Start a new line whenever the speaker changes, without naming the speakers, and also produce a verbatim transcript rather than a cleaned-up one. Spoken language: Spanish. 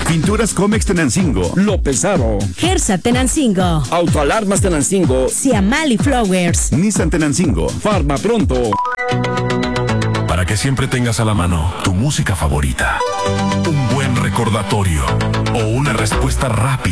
Pinturas Comex Tenancingo.
López Aro.
Gersa Tenancingo.
Autoalarmas Tenancingo.
Ciamali Flowers.
Nissan Tenancingo.
Farma Pronto.
Para que siempre tengas a la mano tu música favorita, un buen recordatorio o una respuesta rápida